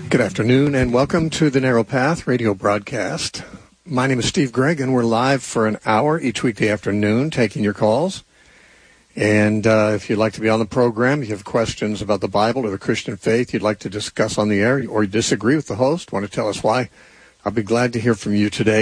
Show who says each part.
Speaker 1: Good afternoon, and welcome to the Narrow Path radio broadcast. My name is Steve Gregg, and we're live for an hour each weekday afternoon taking your calls. And if you'd like to be on the program, if you have questions about the Bible or the Christian faith you'd like to discuss on the air, or you disagree with the host, want to tell us why, I'll be glad to hear from you today.